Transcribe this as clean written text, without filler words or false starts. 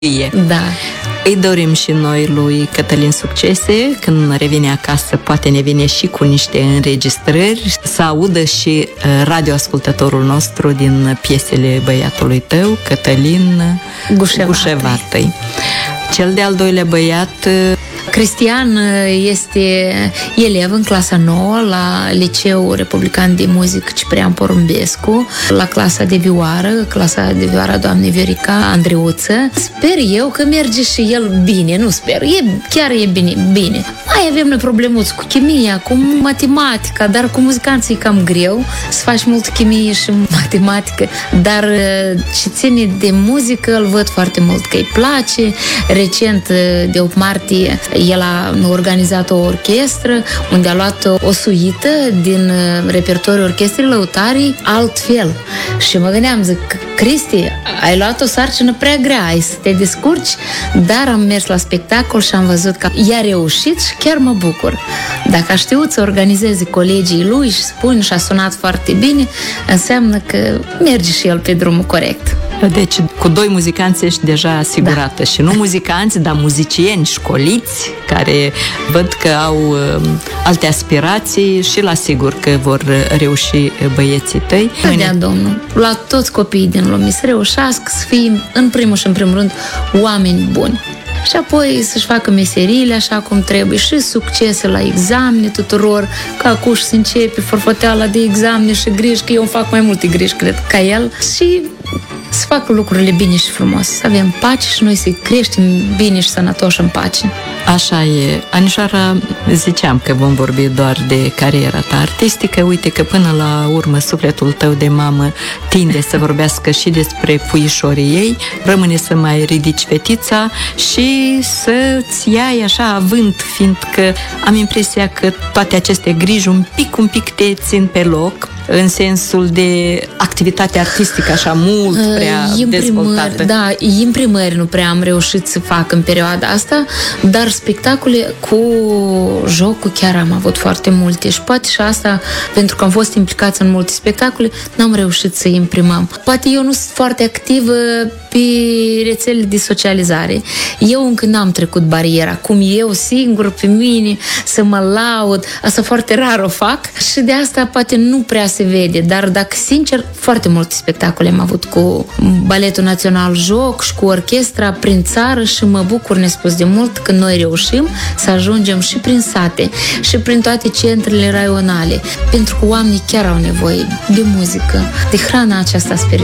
Da. Îi dorim și noi lui Cătălin succese. Când revine acasă, poate ne vine și cu niște înregistrări, să audă și radioascultătorul nostru din piesele băiatului tău, Cătălin Gușevatăi. Cel de-al doilea băiat, Cristian, este elev în clasa 9 la Liceul Republican de Muzică Ciprian Porumbescu, la clasa de vioară doamnei Viorica Andreuță. Sper eu că merge și el bine, nu sper, chiar e bine. Mai avem noi problemuți cu chimia, cu matematica, dar cu muzicanții e cam greu să faci mult chimie și matematică, dar ce ține de muzică îl văd foarte mult că îi place. Recent, de 8 martie, el a organizat o orchestră unde a luat o suită din repertoriul orchestrei Lăutarii altfel. Și mă gândeam, zic, Cristi, ai luat o sarcină prea grea, ai să te descurci, dar am mers la spectacol și am văzut că i-a reușit și chiar mă bucur. Dacă a știut să organizeze colegii lui și spun și a sunat foarte bine, înseamnă că merge și el pe drumul corect. Deci, cu 2 muzicanți ești deja asigurată. Da. Și nu muzicanți, dar muzicieni școliți, care văd că au alte aspirații și la sigur că vor reuși băieții tăi. Dea Domnul, la toți copiii din lume să reușească să fie, în primul rând, oameni buni. Și apoi să-și facă meseriile așa cum trebuie și succese la examene tuturor, că acum se începe forfoteala de examene și griji, că eu îmi fac mai multe griji, cred, ca el, și să facă lucrurile bine și frumos, să avem pace și noi să creștem bine și sănătoși în pace. Așa e. Anișoara, ziceam că vom vorbi doar de cariera ta artistică. Uite că până la urmă sufletul tău de mamă tinde să vorbească și despre puișorii ei. Rămâne să mai ridici fetița și să-ți iai așa avânt, fiindcă am impresia că toate aceste griji un pic te țin pe loc, în sensul de activitate artistică așa mult prea dezvoltată. Da, imprimări nu prea am reușit să fac în perioada asta, dar spectacole cu jocul chiar am avut foarte multe și poate și asta, pentru că am fost implicați în multe spectacole, n-am reușit să imprimăm. Poate eu nu sunt foarte activă pe rețele de socializare. Eu încă n-am trecut bariera, cum eu singur pe mine să mă laud, asta foarte rar o fac și de asta poate nu prea se vede, dar dacă sincer, foarte multe spectacole am avut cu Baletul Național Joc și cu orchestra prin țară și mă bucur nespus de mult că noi reușim să ajungem și prin sate și prin toate centrele raionale, pentru că oamenii chiar au nevoie de muzică, de hrana aceasta spirituală.